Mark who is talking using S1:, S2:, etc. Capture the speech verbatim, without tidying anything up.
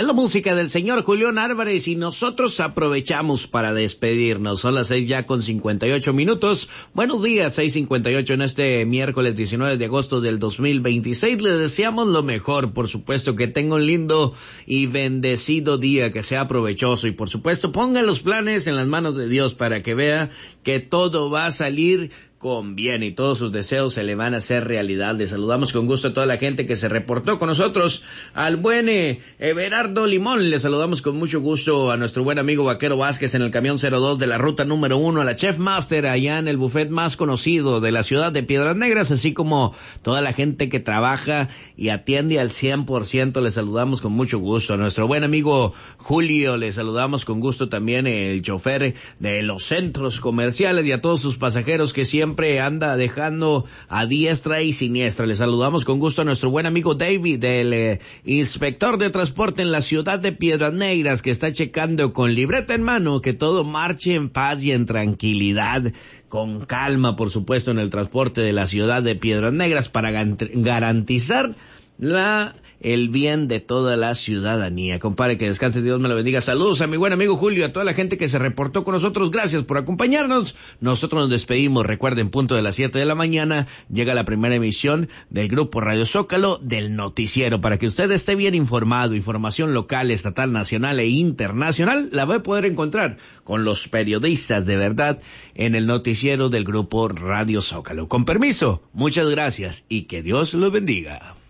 S1: Es la música del señor Julián Álvarez y nosotros aprovechamos para despedirnos. Son las seis ya con cincuenta y ocho minutos. Buenos días, seis cincuenta y ocho en este miércoles diecinueve de agosto del dos mil veintiséis. Les deseamos lo mejor, por supuesto, que tenga un lindo y bendecido día, que sea provechoso y por supuesto pongan los planes en las manos de Dios para que vea que todo va a salir con bien y todos sus deseos se le van a hacer realidad. Les saludamos con gusto a toda la gente que se reportó con nosotros. Al buen eh, Everardo Limón, le saludamos con mucho gusto a nuestro buen amigo Vaquero Vázquez en el camión cero dos de la ruta número uno, a la Chef Master allá en el buffet más conocido de la ciudad de Piedras Negras, así como toda la gente que trabaja y atiende al cien por ciento. Le saludamos con mucho gusto a nuestro buen amigo Julio, le saludamos con gusto también el chofer de los centros comerciales y a todos sus pasajeros que siempre Siempre anda dejando a diestra y siniestra. Le saludamos con gusto a nuestro buen amigo David, el eh, inspector de transporte en la ciudad de Piedras Negras, que está checando con libreta en mano que todo marche en paz y en tranquilidad, con calma, por supuesto, en el transporte de la ciudad de Piedras Negras para garantizar la el bien de toda la ciudadanía. Compadre, que descanse, Dios me lo bendiga. Saludos a mi buen amigo Julio, a toda la gente que se reportó con nosotros. Gracias por acompañarnos. Nosotros nos despedimos. Recuerden, punto de las siete de la mañana llega la primera emisión del Grupo Radio Zócalo del Noticiero. Para que usted esté bien informado, información local, estatal, nacional e internacional, la va a poder encontrar con los periodistas de verdad en el Noticiero del Grupo Radio Zócalo. Con permiso, muchas gracias y que Dios los bendiga.